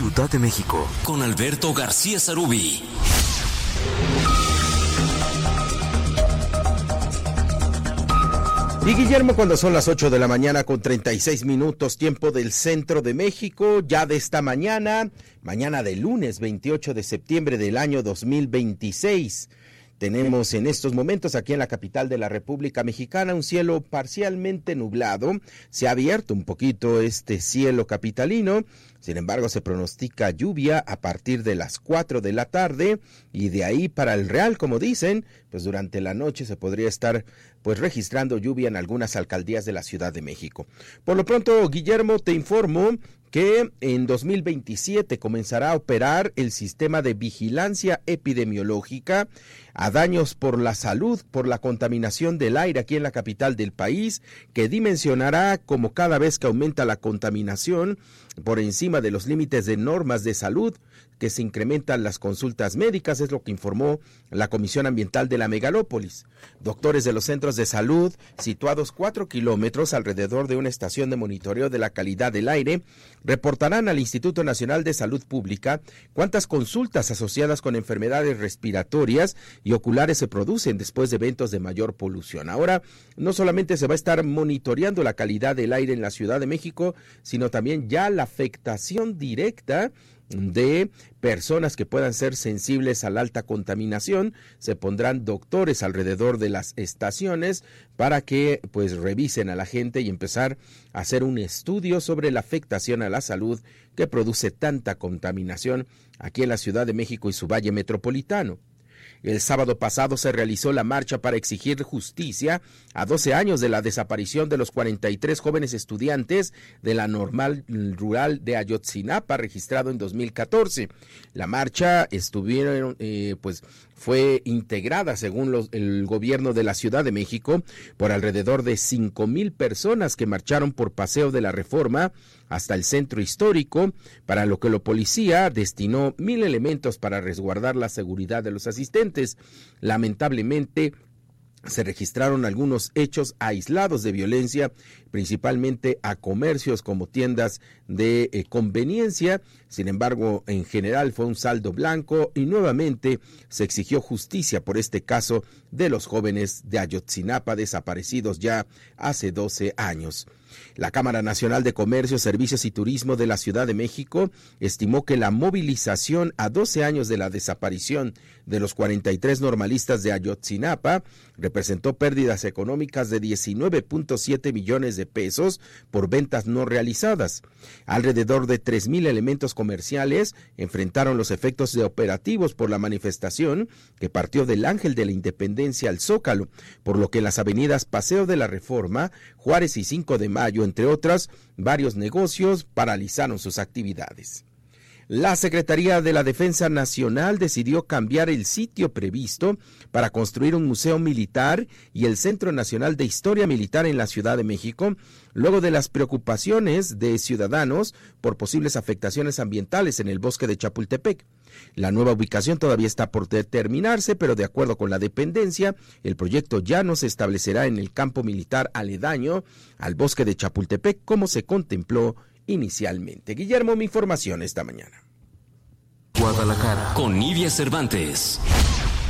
Ciudad de México, con Alberto García Sarubí. Y Guillermo, cuando son las 8 de la mañana con 36 minutos, tiempo del centro de México, ya de esta mañana de lunes 28 de septiembre del año 2026. Tenemos en estos momentos aquí en la capital de la República Mexicana un cielo parcialmente nublado. Se ha abierto un poquito este cielo capitalino. Sin embargo, se pronostica lluvia a partir de las 4 de la tarde y de ahí para el Real, como dicen, pues durante la noche se podría estar registrando lluvia en algunas alcaldías de la Ciudad de México. Por lo pronto, Guillermo, te informo que en 2027 comenzará a operar el sistema de vigilancia epidemiológica a daños por la salud, por la contaminación del aire aquí en la capital del país, que dimensionará como cada vez que aumenta la contaminación por encima de los límites de normas de salud, que se incrementan las consultas médicas, es lo que informó la Comisión Ambiental de la Megalópolis. Doctores de los centros de salud, situados 4 kilómetros alrededor de una estación de monitoreo de la calidad del aire, reportarán al Instituto Nacional de Salud Pública cuántas consultas asociadas con enfermedades respiratorias y oculares se producen después de eventos de mayor polución. Ahora, no solamente se va a estar monitoreando la calidad del aire en la Ciudad de México, sino también ya la afectación directa de personas que puedan ser sensibles a la alta contaminación. Se pondrán doctores alrededor de las estaciones para que revisen a la gente y empezar a hacer un estudio sobre la afectación a la salud que produce tanta contaminación aquí en la Ciudad de México y su valle metropolitano. El sábado pasado se realizó la marcha para exigir justicia a 12 años de la desaparición de los 43 jóvenes estudiantes de la Normal Rural de Ayotzinapa, registrado en 2014. La marcha fue integrada, según el gobierno de la Ciudad de México, por alrededor de 5,000 personas que marcharon por Paseo de la Reforma hasta el centro histórico, para lo que la policía destinó 1,000 elementos para resguardar la seguridad de los asistentes. Lamentablemente, se registraron algunos hechos aislados de violencia, principalmente a comercios como tiendas de conveniencia. Sin embargo, en general fue un saldo blanco y nuevamente se exigió justicia por este caso de los jóvenes de Ayotzinapa desaparecidos ya hace 12 años. La Cámara Nacional de Comercio, Servicios y Turismo de la Ciudad de México estimó que la movilización a 12 años de la desaparición de los 43 normalistas de Ayotzinapa representó pérdidas económicas de 19.7 millones de pesos por ventas no realizadas. Alrededor de 3,000 elementos comerciales enfrentaron los efectos de operativos por la manifestación que partió del Ángel de la Independencia al Zócalo, por lo que en las avenidas Paseo de la Reforma, Juárez y 5 de Mayo, entre otras, varios negocios paralizaron sus actividades. La Secretaría de la Defensa Nacional decidió cambiar el sitio previsto para construir un museo militar y el Centro Nacional de Historia Militar en la Ciudad de México, luego de las preocupaciones de ciudadanos por posibles afectaciones ambientales en el bosque de Chapultepec. La nueva ubicación todavía está por determinarse, pero de acuerdo con la dependencia, el proyecto ya no se establecerá en el campo militar aledaño al bosque de Chapultepec como se contempló inicialmente. Guillermo, mi información esta mañana. Guadalajara, con Nidia Cervantes.